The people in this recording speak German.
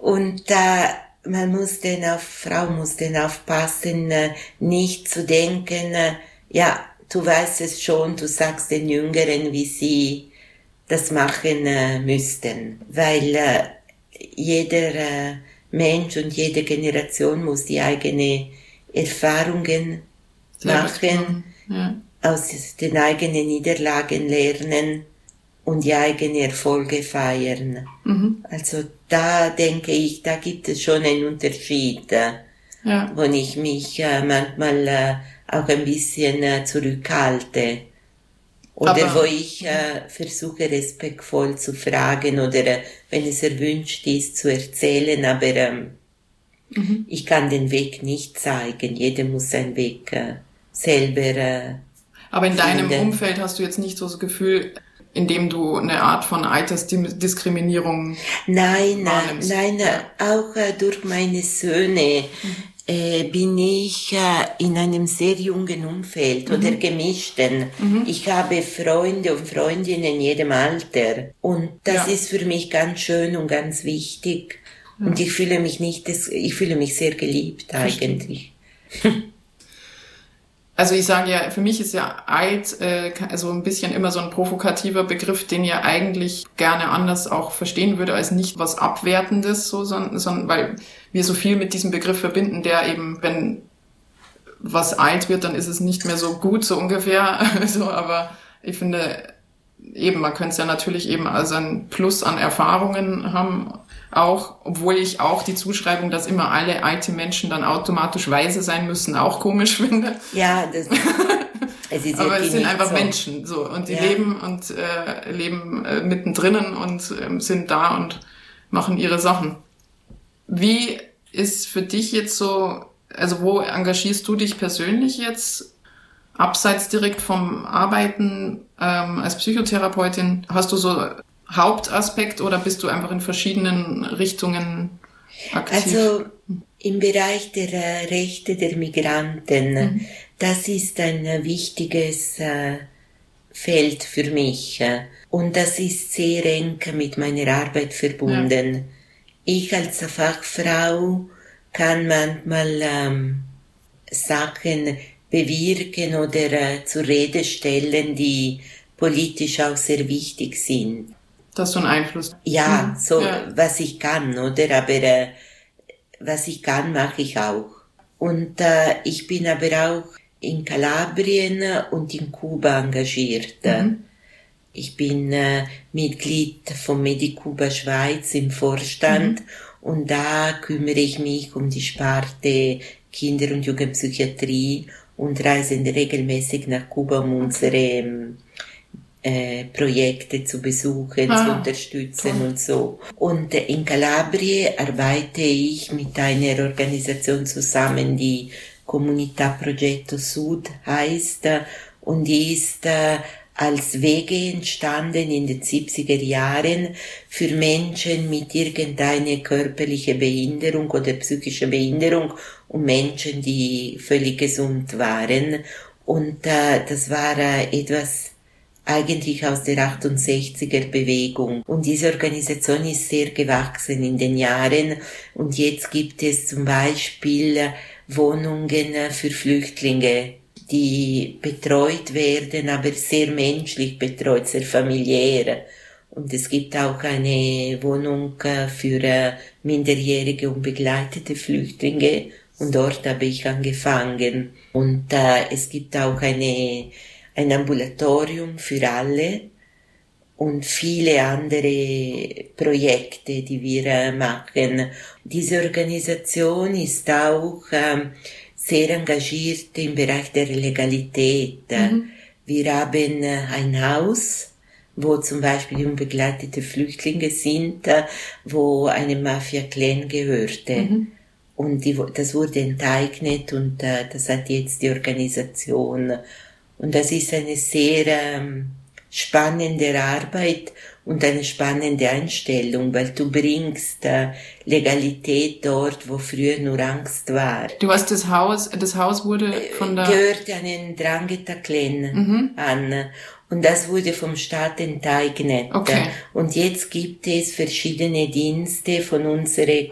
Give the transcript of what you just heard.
Und Frau muss dann aufpassen, nicht zu denken, ja, du weißt es schon, du sagst den Jüngeren, wie sie das machen müssten. Weil jeder Mensch und jede Generation muss die eigenen Erfahrungen machen, aus den eigenen Niederlagen lernen und die eigenen Erfolge feiern. Also da denke ich, da gibt es schon einen Unterschied, wo ich mich manchmal auch ein bisschen zurückhalte. Oder wo ich versuche, respektvoll zu fragen oder wenn es erwünscht ist, zu erzählen, aber ich kann den Weg nicht zeigen. Jeder muss seinen Weg selber Aber in deinem Umfeld hast du jetzt nicht so das Gefühl, indem du eine Art von Altersdiskriminierung wahrnimmst? Nein, auch durch meine Söhne bin ich in einem sehr jungen Umfeld oder gemischten. Ich habe Freunde und Freundinnen in jedem Alter und das ist für mich ganz schön und ganz wichtig und ich fühle mich sehr geliebt eigentlich. Also ich sage ja, für mich ist ja alt also ein bisschen immer so ein provokativer Begriff, den ja eigentlich gerne anders auch verstehen würde, als nicht was Abwertendes, sondern weil wir so viel mit diesem Begriff verbinden, der eben, wenn was alt wird, dann ist es nicht mehr so gut, so ungefähr. Aber ich finde eben, man könnte es ja natürlich eben als ein Plus an Erfahrungen haben, auch, obwohl ich auch die Zuschreibung, dass immer alle alte Menschen dann automatisch weise sein müssen, auch komisch finde. Ja, aber es sind einfach so Menschen, so, und die leben mittendrin und sind da und machen ihre Sachen. Wie ist für dich jetzt so, also wo engagierst du dich persönlich jetzt, abseits direkt vom Arbeiten als Psychotherapeutin? Hast du so Hauptaspekt oder bist du einfach in verschiedenen Richtungen aktiv? Also im Bereich der Rechte der Migranten, das ist ein wichtiges Feld für mich und das ist sehr eng mit meiner Arbeit verbunden. Ja. Ich als Fachfrau kann manchmal Sachen bewirken oder zur Rede stellen, die politisch auch sehr wichtig sind. Das ist so ein Einfluss. Ja, was ich kann, oder? Aber was ich kann, mache ich auch. Und ich bin aber auch in Kalabrien und in Kuba engagiert. Ich bin Mitglied von Medicuba Schweiz im Vorstand und da kümmere ich mich um die Sparte Kinder- und Jugendpsychiatrie und reise regelmäßig nach Kuba, um unsere Projekte zu besuchen, zu unterstützen und so. Und in Kalabrien arbeite ich mit einer Organisation zusammen, die Comunità Progetto Sud heißt und die ist als Wege entstanden in den 70er Jahren für Menschen mit irgendeiner körperlichen Behinderung oder psychischer Behinderung und Menschen, die völlig gesund waren. Und das war etwas eigentlich aus der 68er Bewegung. Und diese Organisation ist sehr gewachsen in den Jahren. Und jetzt gibt es zum Beispiel Wohnungen für Flüchtlinge, die betreut werden, aber sehr menschlich betreut, sehr familiär. Und es gibt auch eine Wohnung für minderjährige und begleitete Flüchtlinge. Und dort habe ich angefangen. Und es gibt auch ein Ambulatorium für alle und viele andere Projekte, die wir machen. Diese Organisation ist auch sehr engagiert im Bereich der Legalität. Wir haben ein Haus, wo zum Beispiel unbegleitete Flüchtlinge sind, wo eine Mafia-Clan gehörte. Und das wurde enteignet und das hat jetzt die Organisation. Und das ist eine sehr spannende Arbeit und eine spannende Einstellung, weil du bringst Legalität dort, wo früher nur Angst war. Du hast das Haus wurde von der... Gehört einen Drangheta-Clan an. Und das wurde vom Staat enteignet. Okay. Und jetzt gibt es verschiedene Dienste von unserer